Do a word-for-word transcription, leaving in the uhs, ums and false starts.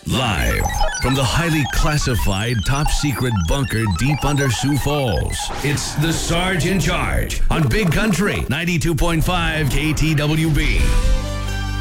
Live from the highly classified top secret bunker deep under Sioux Falls, it's the Sarge in Charge on Big Country ninety-two point five K T W B.